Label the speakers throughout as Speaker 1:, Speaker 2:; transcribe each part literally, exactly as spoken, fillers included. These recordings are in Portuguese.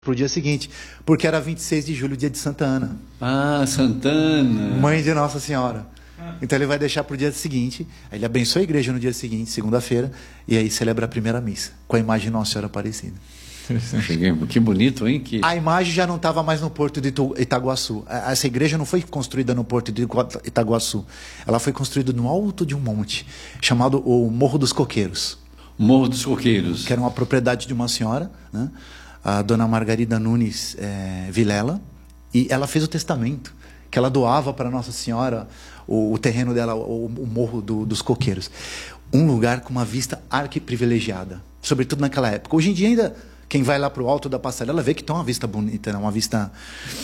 Speaker 1: Pro dia seguinte, porque era vinte e seis de julho, dia de Santa Ana.
Speaker 2: Ah, Santana.
Speaker 1: Mãe de Nossa Senhora. Então ele vai deixar pro dia seguinte, aí ele abençoa a igreja no dia seguinte, segunda-feira, e aí celebra a primeira missa, com a imagem de Nossa Senhora Aparecida.
Speaker 2: Que bonito, hein? Que...
Speaker 1: A imagem já não estava mais no Porto de Itaguaçu. Essa igreja não foi construída no Porto de Itaguaçu. Ela foi construída no alto de um monte, chamado o Morro dos Coqueiros.
Speaker 2: Morro dos Coqueiros.
Speaker 1: Que era uma propriedade de uma senhora, né? A dona Margarida Nunes é, Vilela, e ela fez o testamento, que ela doava para Nossa Senhora o, o terreno dela, o, o Morro do, dos Coqueiros. Um lugar com uma vista arquiprivilegiada, sobretudo naquela época. Hoje em dia ainda, quem vai lá para o alto da passarela vê que tem uma vista bonita, né? Uma vista...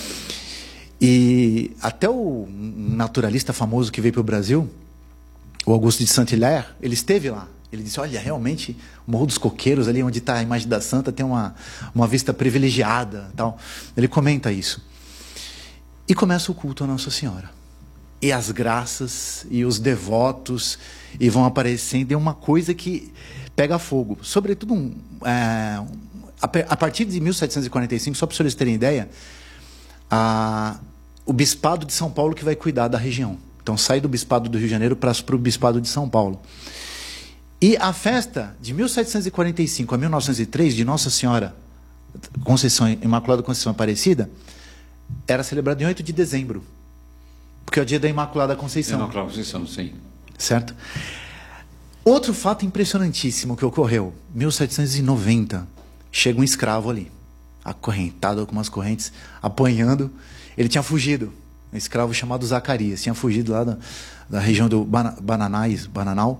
Speaker 1: E até o naturalista famoso que veio para o Brasil, o Augusto de Saint-Hilaire, ele esteve lá. Ele disse, olha, realmente, o Morro dos Coqueiros, ali onde está a imagem da Santa, tem uma, uma vista privilegiada. Tal. Ele comenta isso. E começa o culto a Nossa Senhora. E as graças, e os devotos, e vão aparecendo. É uma coisa que pega fogo. Sobretudo, um, é, a partir de mil setecentos e quarenta e cinco, só para os senhores terem ideia, a, o Bispado de São Paulo que vai cuidar da região. Então, sai do Bispado do Rio de Janeiro para o Bispado de São Paulo. E a festa de mil setecentos e quarenta e cinco a mil novecentos e três, de Nossa Senhora Conceição, Imaculada Conceição Aparecida, era celebrada em oito de dezembro, porque é o dia da Imaculada Conceição.
Speaker 2: Imaculada Conceição, sim.
Speaker 1: Certo? Outro fato impressionantíssimo que ocorreu, mil setecentos e noventa, chega um escravo ali, acorrentado com umas correntes, apanhando. Ele tinha fugido, um escravo chamado Zacarias, tinha fugido lá da, da região do Bananais, Bananal.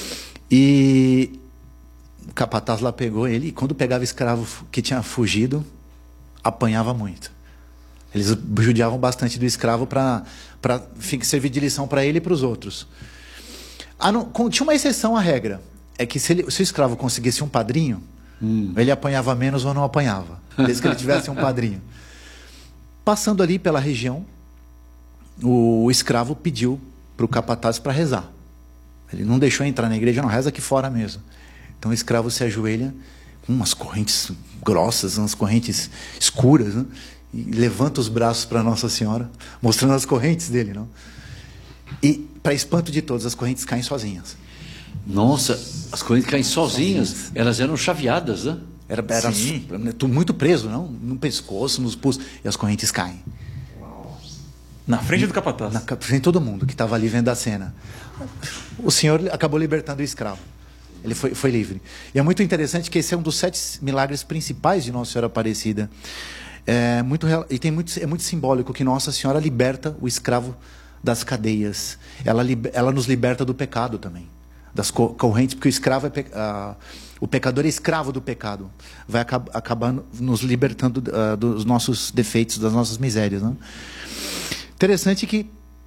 Speaker 1: E o capataz lá pegou ele, e quando pegava escravo que tinha fugido, apanhava muito. Eles judiavam bastante do escravo para servir de lição para ele e para os outros. Ah, não, tinha uma exceção à regra, é que se, ele, se o escravo conseguisse um padrinho, hum. ele apanhava menos ou não apanhava, desde que ele tivesse um padrinho. Passando ali pela região, o, o escravo pediu para o capataz para rezar. Ele não deixou entrar na igreja, não, reza aqui fora mesmo. Então o escravo se ajoelha com umas correntes grossas, umas correntes escuras, né? E levanta os braços para Nossa Senhora, mostrando as correntes dele. Não? E, para espanto de todos, as correntes caem sozinhas.
Speaker 2: Nossa, as correntes caem sozinhas, sozinhas. Elas eram chaveadas, né?
Speaker 1: Era, era muito preso, não? No pescoço, nos pulsos, e as correntes caem.
Speaker 3: Na frente do capataz.
Speaker 1: Na frente de todo mundo que estava ali vendo a cena. O Senhor acabou libertando o escravo. Ele foi, foi livre. E é muito interessante que esse é um dos sete milagres principais de Nossa Senhora Aparecida. É muito, e tem muito, é muito simbólico que Nossa Senhora liberta o escravo das cadeias. Ela, ela nos liberta do pecado também. Das correntes, porque o escravo é, uh, o pecador é escravo do pecado. Vai acabar, acabar nos libertando uh, dos nossos defeitos, das nossas misérias. Né? Interessante que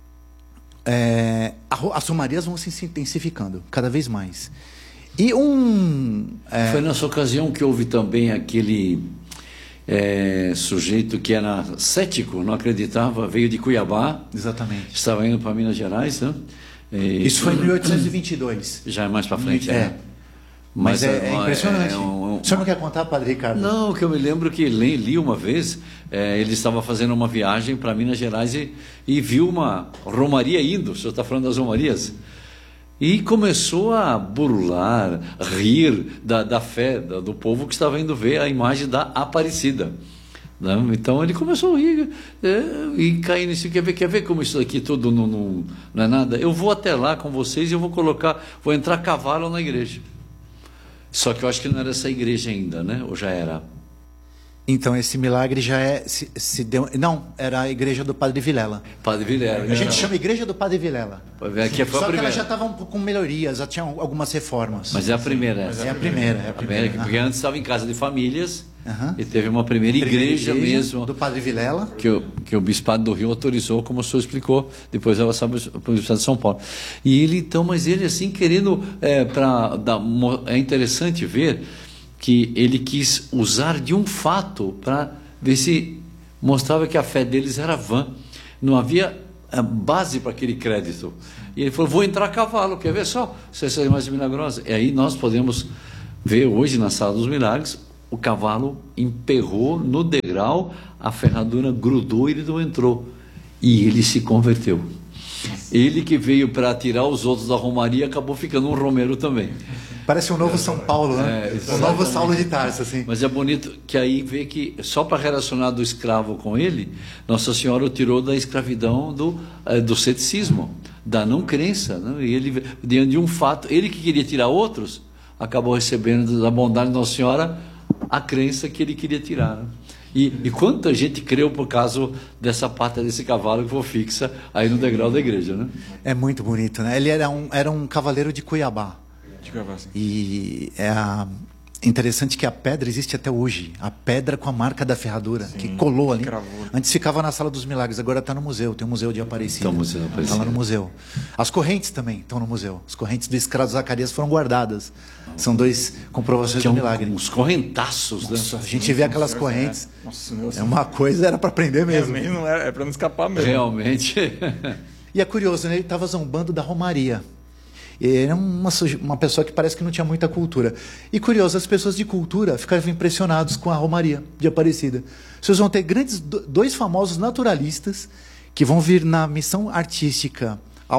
Speaker 1: é, as romarias vão se intensificando cada vez mais. E um... É...
Speaker 2: Foi nessa ocasião que houve também aquele é, sujeito que era cético, não acreditava, veio de Cuiabá.
Speaker 1: Exatamente.
Speaker 2: Estava indo para Minas Gerais, né?
Speaker 1: E... Isso foi em mil oitocentos e vinte e dois.
Speaker 2: Já é mais para frente,
Speaker 1: é.
Speaker 2: é.
Speaker 1: Mas, Mas é, é impressionante. É um, um... O senhor não quer contar, Padre Ricardo?
Speaker 2: Não, que eu me lembro que li, li uma vez, é, ele estava fazendo uma viagem para Minas Gerais e, e viu uma romaria indo, o senhor está falando das romarias, e começou a burlar, rir da, da fé da, do povo que estava indo ver a imagem da Aparecida. Né? Então ele começou a rir é, e cair nisso, quer ver, quer ver como isso aqui tudo não, não, não é nada? Eu vou até lá com vocês e eu vou colocar, vou entrar a cavalo na igreja. Só que eu acho que não era essa igreja ainda, né? Ou já era?
Speaker 1: Então, esse milagre já é... Se, se deu, não, era a igreja do Padre Vilela.
Speaker 2: Padre Vilela.
Speaker 1: A gente não. chama igreja do Padre Vilela.
Speaker 2: Aqui foi
Speaker 1: Só
Speaker 2: a
Speaker 1: que ela já estava com melhorias, já tinha algumas reformas.
Speaker 2: Mas é a primeira essa.
Speaker 1: É a primeira. É a primeira.
Speaker 2: Porque antes estava em casa de famílias,
Speaker 1: uhum.
Speaker 2: e teve uma primeira, primeira igreja, igreja mesmo.
Speaker 1: Do Padre Vilela.
Speaker 2: Que o, que o Bispado do Rio autorizou, como o senhor explicou, depois ela sabe para o Bispado de São Paulo. E ele, então, mas ele assim, querendo, é, para dar, é interessante ver que ele quis usar de um fato para ver se mostrava que a fé deles era vã. Não havia base para aquele crédito. E ele falou, vou entrar a cavalo, quer ver só? Se essa é a imagem milagrosa. E aí nós podemos ver hoje na Sala dos Milagres o cavalo emperrou no degrau, a ferradura grudou e ele não entrou. E ele se converteu. Ele que veio para tirar os outros da romaria, acabou ficando um romeiro também.
Speaker 1: Parece um novo São Paulo, né?
Speaker 2: É,
Speaker 1: um novo Saulo de Tarso, assim.
Speaker 2: Mas é bonito que aí vê que, só para relacionar do escravo com ele, Nossa Senhora o tirou da escravidão do, do ceticismo, da não crença. Né? E ele, diante de um fato, ele que queria tirar outros, acabou recebendo da bondade de Nossa Senhora a crença que ele queria tirar. Né? E, e quanta gente creu por causa dessa pata desse cavalo que foi fixa aí no degrau da igreja, né?
Speaker 1: É muito bonito, né? Ele era um, era um cavaleiro de Cuiabá.
Speaker 3: De Cuiabá, sim.
Speaker 1: E é a... interessante que a pedra existe até hoje. A pedra com a marca da ferradura, sim, que colou ali.
Speaker 3: Cravou.
Speaker 1: Antes ficava na Sala dos Milagres, agora está no museu. Tem o Museu de Aparecida.
Speaker 2: Então, museu Aparecida.
Speaker 1: Está lá no museu. As correntes também estão no museu. As correntes do escravo Zacarias foram guardadas. São dois comprovações do milagre.
Speaker 2: Uns correntaços,
Speaker 1: Nossa,
Speaker 2: né?
Speaker 1: a gente vê aquelas correntes.
Speaker 3: É, Nossa, meu,
Speaker 1: é uma coisa, era para aprender mesmo.
Speaker 3: É, mesmo, é, é para não escapar mesmo.
Speaker 2: Realmente.
Speaker 1: E é curioso, né? Ele estava zombando da romaria. Ele era uma, uma pessoa que parece que não tinha muita cultura. E curioso, as pessoas de cultura ficavam impressionadas com a romaria de Aparecida. Vocês vão ter grandes, dois famosos naturalistas que vão vir na missão artística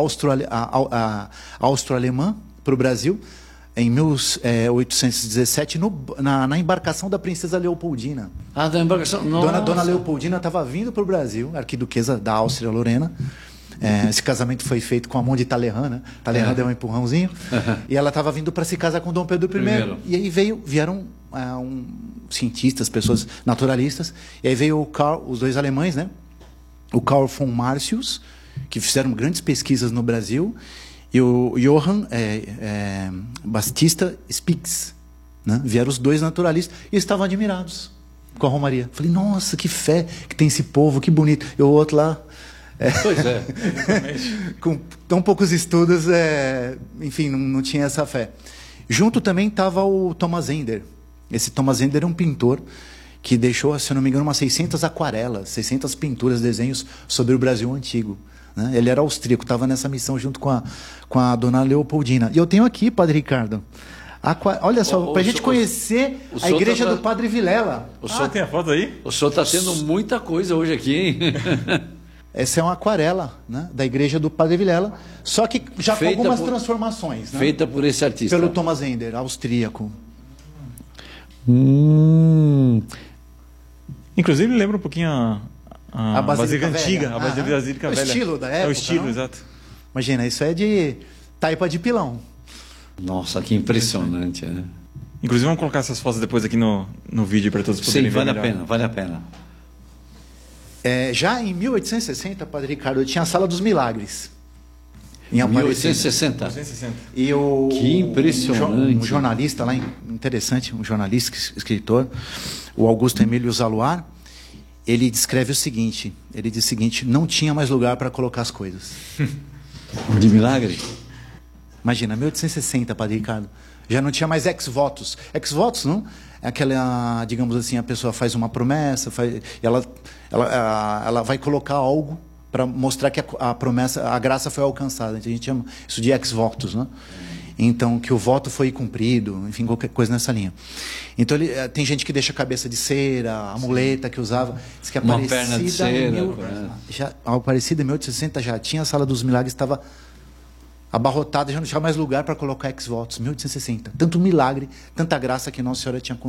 Speaker 1: austro-alemã para o Brasil, em mil oitocentos e dezessete, no, na, na embarcação da princesa Leopoldina.
Speaker 2: Ah, da embarcação?
Speaker 1: Dona, Dona Leopoldina estava vindo para o Brasil, arquiduquesa da Áustria-Lorena. É, esse casamento foi feito com a mão de Talleyrand, né? Talleyrand é. deu um empurrãozinho. É. E ela estava vindo para se casar com Dom Pedro I. Primeiro. E aí veio, vieram uh, um, cientistas, pessoas naturalistas. E aí veio o Karl, os dois alemães, né? O Karl von Martius, que fizeram grandes pesquisas no Brasil, e o Johann é, é, Baptista Spix, né? Vieram os dois naturalistas e estavam admirados com a romaria. Falei, nossa, que fé que tem esse povo, que bonito. E o outro lá... É,
Speaker 2: pois é.
Speaker 1: Com tão poucos estudos, é, enfim, não, não tinha essa fé. Junto também estava o Thomas Ender. Esse Thomas Ender é um pintor que deixou, se eu não me engano, umas seiscentas aquarelas, seiscentas pinturas, desenhos sobre o Brasil antigo. Né? Ele era austríaco, estava nessa missão junto com a, com a dona Leopoldina. E eu tenho aqui, Padre Ricardo, aqua... olha só, para a gente senhor, conhecer a igreja tá... do Padre Vilela.
Speaker 3: O senhor ah, tem a foto aí?
Speaker 2: O senhor está tendo muita coisa hoje aqui, hein?
Speaker 1: Essa é uma aquarela, né, da igreja do Padre Vilela, só que já feita com algumas por, transformações. Né,
Speaker 2: feita por esse artista.
Speaker 1: Pelo Thomas Ender, austríaco.
Speaker 3: Hum. Inclusive lembra um pouquinho a, a,
Speaker 1: a Basílica,
Speaker 3: Basílica antiga, a Basílica, ah, Basílica
Speaker 1: Velha.
Speaker 3: O
Speaker 1: estilo da época.
Speaker 3: É o estilo,
Speaker 1: não?
Speaker 3: Exato.
Speaker 1: Imagina, isso é de taipa de pilão.
Speaker 2: Nossa, que impressionante. Né?
Speaker 3: Inclusive vamos colocar essas fotos depois aqui no, no vídeo para todos poderem
Speaker 2: Sim,
Speaker 3: ver.
Speaker 2: Sim, vale
Speaker 3: melhor.
Speaker 2: a pena, vale a pena.
Speaker 1: É, já em mil oitocentos e sessenta, Padre Ricardo, tinha a Sala dos Milagres. Em
Speaker 2: mil oitocentos e sessenta.
Speaker 1: E o,
Speaker 2: que impressionante.
Speaker 1: Um jornalista lá, interessante, um jornalista, escritor, o Augusto Emílio Zaluar, ele descreve o seguinte, ele diz o seguinte, não tinha mais lugar para colocar as coisas.
Speaker 2: De milagre?
Speaker 1: Imagina, mil oitocentos e sessenta, Padre Ricardo. Já não tinha mais ex-votos. Ex-votos, não? É aquela, digamos assim, a pessoa faz uma promessa, faz, ela, ela, ela vai colocar algo para mostrar que a, a promessa, a graça foi alcançada. A gente chama isso de ex-votos, né? Então, que o voto foi cumprido, enfim, qualquer coisa nessa linha. Então, ele, tem gente que deixa a cabeça de cera, a muleta que usava. Diz que a
Speaker 2: uma perna de cera.
Speaker 1: Mil, já, a Aparecida, em mil oitocentos e sessenta, já tinha a Sala dos Milagres, estava abarrotada, já não tinha mais lugar para colocar ex-votos. mil oitocentos e sessenta. Tanto milagre, tanta graça que Nossa Senhora tinha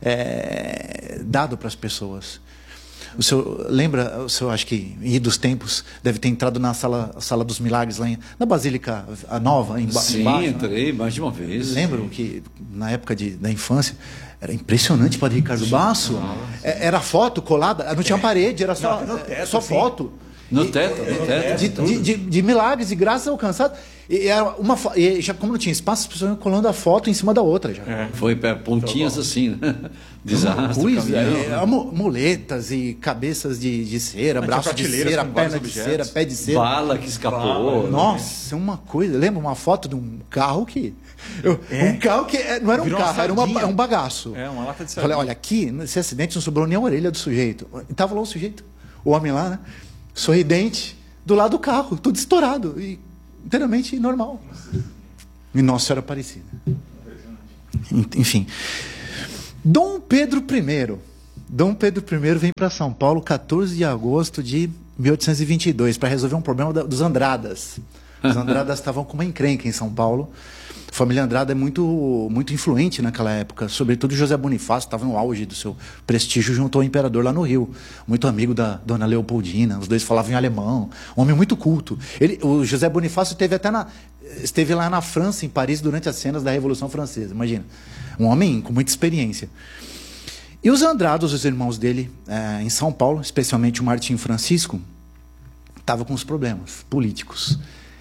Speaker 1: é, dado para as pessoas. O senhor lembra, o senhor, acho que em dos tempos, deve ter entrado na sala, sala dos milagres, lá em, na Basílica a Nova, em,
Speaker 2: sim,
Speaker 1: embaixo.
Speaker 2: Sim, entrei né? mais de uma vez.
Speaker 1: Lembram que, na época de, da infância, era impressionante, Padre Ricardo Basso. Era foto colada, não tinha parede, era só, não, teto, só foto.
Speaker 2: No teto, no teto.
Speaker 1: De, de, de, de milagres e graças alcançadas. E, era uma, e já como não tinha espaço, as pessoas iam colando a foto em cima da outra. Já.
Speaker 2: É. Foi pontinhas assim, né? Desastre.
Speaker 1: Coisa, é, muletas e cabeças de, de cera, mas braço de cera, perna de cera, pé de cera.
Speaker 2: Bala que escapou.
Speaker 1: Bala, nossa, uma coisa. Lembra uma foto de um carro que... Eu, é. Um carro que não era um Virou carro, era uma, um bagaço.
Speaker 3: É, uma lata de sardinha.
Speaker 1: Falei, olha, aqui, nesse acidente, não sobrou nem a orelha do sujeito. Estava lá o sujeito, o homem lá, né? Sorridente, do lado do carro, tudo estourado. E inteiramente normal. E Nossa Senhora Aparecida. Enfim. Dom Pedro I. Dom Pedro I vem para São Paulo quatorze de agosto de mil oitocentos e vinte e dois para resolver um problema da, dos Andradas. Os Andradas estavam com uma encrenca em São Paulo. A família Andrada é muito, muito influente naquela época, sobretudo José Bonifácio estava no auge do seu prestígio junto ao imperador lá no Rio, muito amigo da dona Leopoldina, os dois falavam em alemão, um homem muito culto. Ele, o José Bonifácio teve até na, esteve lá na França, em Paris, durante as cenas da Revolução Francesa, imagina, um homem com muita experiência. E os Andrados, os irmãos dele, é, em São Paulo, especialmente o Martim Francisco, estavam com os problemas políticos.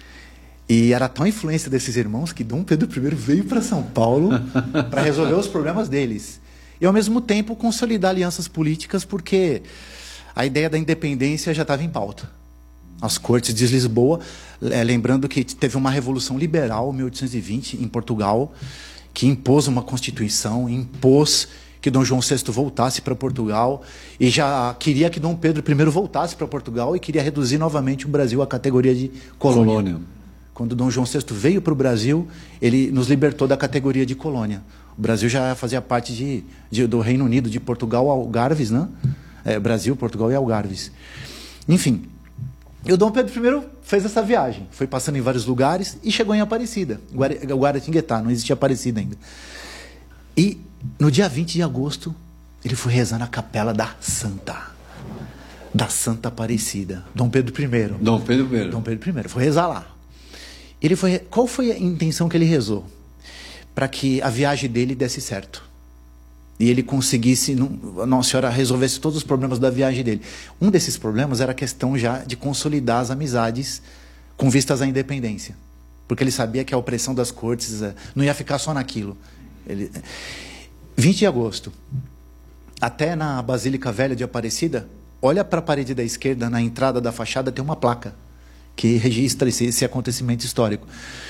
Speaker 1: E era tal a influência desses irmãos que Dom Pedro I veio para São Paulo para resolver os problemas deles. E, ao mesmo tempo, consolidar alianças políticas, porque a ideia da independência já estava em pauta. As cortes de Lisboa, é, lembrando que teve uma revolução liberal, em mil oitocentos e vinte, em Portugal, que impôs uma constituição, impôs que Dom João sexto voltasse para Portugal, e já queria que Dom Pedro I voltasse para Portugal e queria reduzir novamente o Brasil à categoria de colônia. colônia. Quando Dom João sexto veio para o Brasil, ele nos libertou da categoria de colônia. O Brasil já fazia parte de, de, do Reino Unido, de Portugal, Algarves, né? É, Brasil, Portugal e Algarves. Enfim, e o Dom Pedro I fez essa viagem, foi passando em vários lugares e chegou em Aparecida, Guaratinguetá, não existia Aparecida ainda. E no dia vinte de agosto, ele foi rezar na capela da Santa, da Santa Aparecida, Dom Pedro I.
Speaker 2: Dom Pedro I.
Speaker 1: Dom Pedro I, foi rezar lá. Ele foi, qual foi a intenção que ele rezou? Para que a viagem dele desse certo. E ele conseguisse, Nossa Senhora resolvesse todos os problemas da viagem dele. Um desses problemas era a questão já de consolidar as amizades com vistas à independência. Porque ele sabia que a opressão das cortes não ia ficar só naquilo. Ele... vinte de agosto, até na Basílica Velha de Aparecida, olha para a parede da esquerda, na entrada da fachada, tem uma placa que registra esse, esse acontecimento histórico.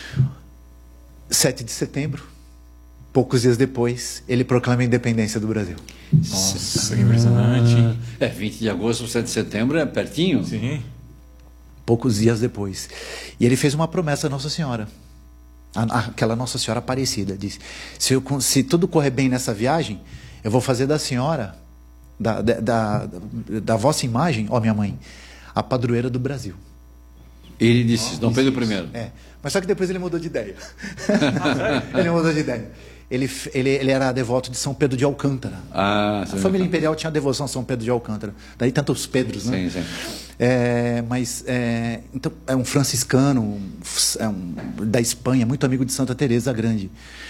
Speaker 1: sete de setembro, poucos dias depois, ele proclama a independência do Brasil.
Speaker 3: Nossa, que impressionante.
Speaker 2: É, vinte de agosto, sete de setembro, é pertinho?
Speaker 3: Sim.
Speaker 1: Poucos dias depois. E ele fez uma promessa à Nossa Senhora. A, aquela Nossa Senhora Aparecida. Disse, se, eu, se tudo correr bem nessa viagem, eu vou fazer da senhora, da, da, da, da vossa imagem, ó minha mãe, a padroeira do Brasil.
Speaker 2: Ele disse,
Speaker 1: oh,
Speaker 2: Dom Pedro
Speaker 1: isso,
Speaker 2: I.
Speaker 1: É, mas só que depois ele mudou de ideia. Ele mudou de ideia. Ele, ele, ele era devoto de São Pedro de Alcântara.
Speaker 2: Ah,
Speaker 1: a família imperial tinha devoção a São Pedro de Alcântara. Daí tantos Pedros, né?
Speaker 2: Sim, sim.
Speaker 1: É, mas é, então, é um franciscano é um, da Espanha, muito amigo de Santa Teresa Grande.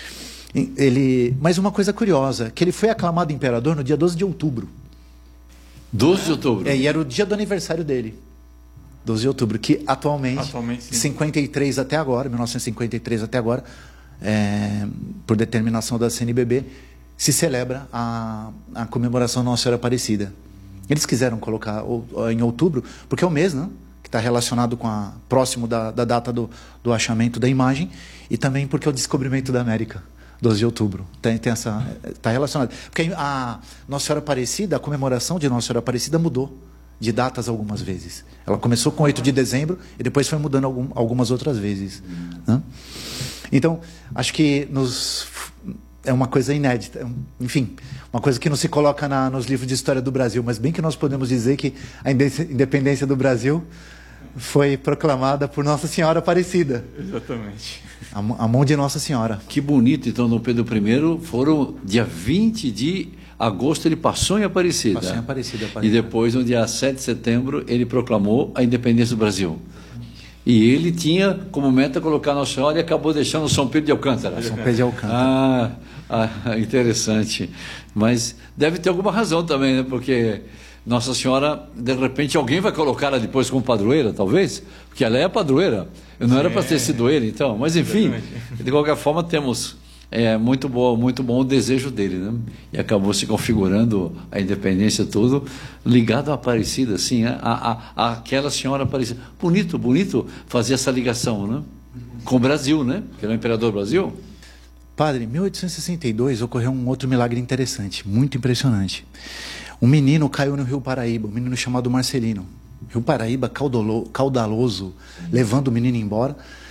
Speaker 1: Ele, mas uma coisa curiosa, que ele foi aclamado imperador no dia doze de outubro.
Speaker 2: doze de outubro?
Speaker 1: É, e era o dia do aniversário dele. doze de outubro, que atualmente,
Speaker 3: atualmente sim.
Speaker 1: cinquenta e três até agora, mil novecentos e cinquenta e três até agora, é, por determinação da C N B B, se celebra a, a comemoração da Nossa Senhora Aparecida. Eles quiseram colocar em outubro, porque é o mês, né, que está relacionado com a próximo da, da data do, do achamento da imagem, e também porque é o descobrimento da América, doze de outubro. Tem, tem essa, está relacionado. Porque a Nossa Senhora Aparecida, a comemoração de Nossa Senhora Aparecida mudou de datas algumas vezes. Ela começou com oito de dezembro e depois foi mudando algum, algumas outras vezes. Né? Então, acho que nos, é uma coisa inédita. Enfim, uma coisa que não se coloca na, nos livros de história do Brasil, mas bem que nós podemos dizer que a independência do Brasil foi proclamada por Nossa Senhora Aparecida.
Speaker 3: Exatamente.
Speaker 1: A, a mão de Nossa Senhora.
Speaker 2: Que bonito. Então, Dom Pedro I foram dia vinte de agosto, ele passou em Aparecida.
Speaker 1: Passou em Aparecida, Aparecida.
Speaker 2: E depois, no dia sete de setembro, ele proclamou a independência do Brasil. E ele tinha como meta colocar Nossa Senhora e acabou deixando São Pedro de Alcântara.
Speaker 1: São Pedro de Alcântara.
Speaker 2: Ah, ah, interessante. Mas deve ter alguma razão também, né? Porque Nossa Senhora, de repente, alguém vai colocá-la depois como padroeira, talvez? Porque ela é a padroeira. Eu não Sim. era para ter sido ele, então. Mas, enfim, de qualquer forma, temos... É muito bom, muito bom o desejo dele, né? E acabou se configurando a independência tudo ligado à Aparecida, assim, a, a, a aquela senhora Aparecida. Bonito, bonito fazer essa ligação, né? Com o Brasil, né? Que era o imperador do Brasil.
Speaker 1: Padre, em mil oitocentos e sessenta e dois ocorreu um outro milagre interessante, muito impressionante. Um menino caiu no Rio Paraíba, um menino chamado Marcelino. Rio Paraíba caudolo, caudaloso, levando o menino embora.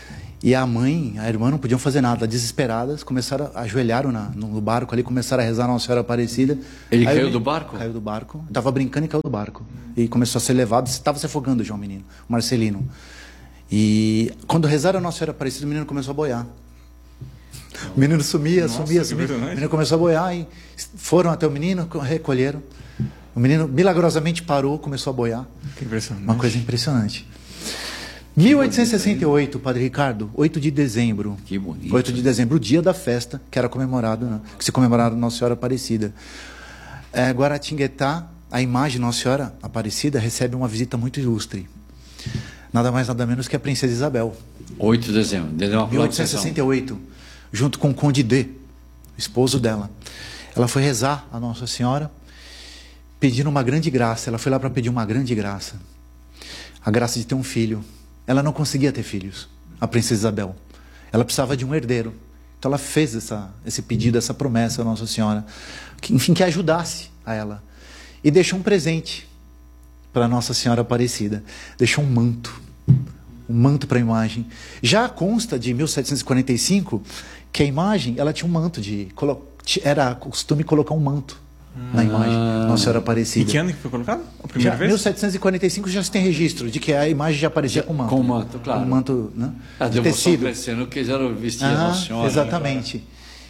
Speaker 1: E a mãe, a irmã não podiam fazer nada, desesperadas, começaram, ajoelharam na, no barco ali, começaram a rezar Nossa Senhora Aparecida.
Speaker 2: Ele
Speaker 1: Aí
Speaker 2: caiu
Speaker 1: eu-
Speaker 2: do barco?
Speaker 1: Caiu do barco. Estava brincando e caiu do barco. E começou a ser levado, estava se afogando já o menino, o Marcelino. E quando rezaram a Nossa Senhora Aparecida, o menino começou a boiar. O menino sumia,
Speaker 3: Nossa,
Speaker 1: sumia,
Speaker 3: que
Speaker 1: sumia. O
Speaker 3: impressionante.
Speaker 1: menino começou a boiar e foram até o menino, recolheram. O menino milagrosamente parou, começou a boiar.
Speaker 3: Que impressionante.
Speaker 1: Uma coisa impressionante. mil oitocentos e sessenta e oito, Padre Ricardo, oito de dezembro.
Speaker 2: Que bonito.
Speaker 1: oito de dezembro, o dia da festa, que era comemorado, né? Que se comemorava Nossa Senhora Aparecida. É, Guaratinguetá, a imagem de Nossa Senhora Aparecida recebe uma visita muito ilustre. Nada mais, nada menos que a Princesa Isabel.
Speaker 2: oito de dezembro. Deu uma
Speaker 1: mil oitocentos e sessenta e oito, junto com o Conde D, esposo dela. Ela foi rezar a Nossa Senhora, pedindo uma grande graça. Ela foi lá para pedir uma grande graça. A graça de ter um filho. Ela não conseguia ter filhos, a Princesa Isabel. Ela precisava de um herdeiro. Então ela fez essa, esse pedido, essa promessa a Nossa Senhora, que, enfim, que ajudasse a ela. E deixou um presente para Nossa Senhora Aparecida. Deixou um manto. Um manto para a imagem. Já consta de mil setecentos e quarenta e cinco que a imagem, ela tinha um manto de... colo- Era costume colocar um manto na imagem, Nossa Senhora
Speaker 3: Em
Speaker 1: Aparecida.
Speaker 3: que ano que foi colocado? A
Speaker 1: Já,
Speaker 3: primeira vez?
Speaker 1: mil setecentos e quarenta e cinco já se tem registro de que a imagem já aparecia com manto.
Speaker 2: com manto, claro.
Speaker 1: Um manto, né?
Speaker 2: A
Speaker 1: de
Speaker 2: devoção
Speaker 1: tecido.
Speaker 2: crescendo, quiseram vestir a
Speaker 1: Ah,
Speaker 2: Nossa Senhora.
Speaker 1: exatamente.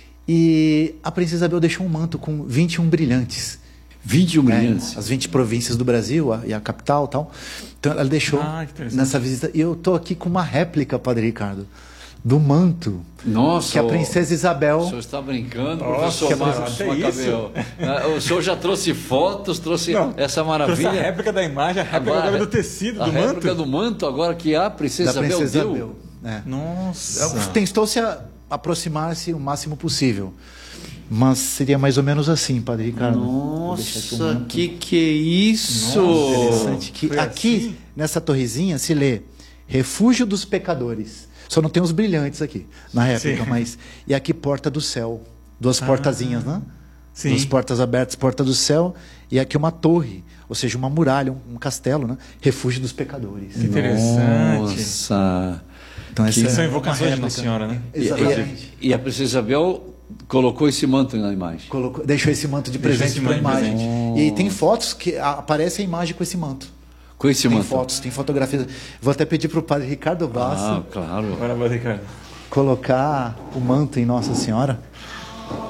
Speaker 1: E a Princesa Isabel deixou um manto com vinte e um brilhantes.
Speaker 2: vinte e um
Speaker 1: né?
Speaker 2: brilhantes.
Speaker 1: As vinte províncias do Brasil a- e a capital e tal. Então ela deixou
Speaker 3: Ah, que interessante.
Speaker 1: nessa visita. E eu estou aqui com uma réplica, Padre Ricardo, do manto
Speaker 2: Nossa,
Speaker 1: que a
Speaker 2: o-
Speaker 1: Princesa Isabel...
Speaker 2: O senhor está brincando,
Speaker 3: Nossa,
Speaker 2: professor
Speaker 3: que
Speaker 2: Marcos
Speaker 3: até
Speaker 2: Macabeu. Ah, O senhor já trouxe fotos, trouxe
Speaker 3: Não,
Speaker 2: essa
Speaker 3: Trouxe
Speaker 2: maravilha.
Speaker 3: a réplica da imagem, a réplica agora do tecido,
Speaker 2: a
Speaker 3: do
Speaker 2: réplica
Speaker 3: manto.
Speaker 2: do manto, agora que a Princesa
Speaker 1: da
Speaker 2: Isabel
Speaker 1: Princesa
Speaker 2: deu.
Speaker 1: Isabel. É.
Speaker 3: Nossa.
Speaker 1: Tentou-se a aproximar-se o máximo possível. Mas seria mais ou menos assim, Padre Ricardo. Vou deixar aqui o
Speaker 2: Nossa,
Speaker 1: manto.
Speaker 2: que que é isso?
Speaker 1: Interessante que
Speaker 3: Foi
Speaker 1: aqui,
Speaker 3: assim?
Speaker 1: nessa torrezinha, se lê Refúgio dos Pecadores. Só não tem os brilhantes aqui, na réplica,
Speaker 3: Sim.
Speaker 1: mas... E aqui, Porta do Céu. Duas portazinhas, né?
Speaker 3: Sim.
Speaker 1: Duas portas abertas, Porta do Céu. E aqui uma torre, ou seja, uma muralha, um, um castelo, né? Refúgio dos Pecadores.
Speaker 3: Que interessante.
Speaker 2: Nossa.
Speaker 1: Então, essa
Speaker 3: Que
Speaker 1: é
Speaker 3: são
Speaker 1: uma
Speaker 3: invocações de
Speaker 1: réplica.
Speaker 3: Nossa Senhora, né?
Speaker 2: E,
Speaker 1: Exatamente.
Speaker 2: e- e a Princesa Isabel colocou esse manto na imagem.
Speaker 1: Colocou- deixou esse manto de
Speaker 3: Deixou
Speaker 1: presente
Speaker 3: esse
Speaker 1: para a
Speaker 3: manto de
Speaker 1: imagem. E tem fotos que a- aparece a imagem com esse manto.
Speaker 2: Com esse
Speaker 1: Tem
Speaker 2: manto.
Speaker 1: fotos, tem fotografias. Vou até pedir para o padre Ricardo Basso
Speaker 2: Ah, claro.
Speaker 3: Agora, Padre Ricardo.
Speaker 1: colocar o manto em Nossa Senhora.